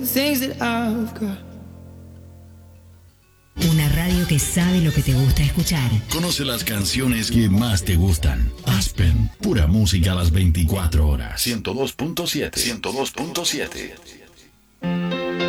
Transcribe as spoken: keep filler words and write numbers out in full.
Una radio que sabe lo que te gusta escuchar. Conoce las canciones que más te gustan. Aspen, pura música a las veinticuatro horas. ciento dos punto siete. ciento dos punto siete.